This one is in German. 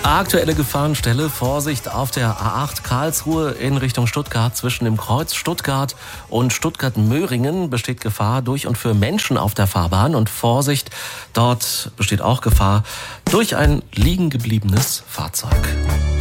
Aktuelle Gefahrenstelle, Vorsicht auf der A8 Karlsruhe in Richtung Stuttgart. Zwischen dem Kreuz Stuttgart und Stuttgart-Möhringen besteht Gefahr durch und für Menschen auf der Fahrbahn. Und Vorsicht, dort besteht auch Gefahr durch ein liegen gebliebenes Fahrzeug.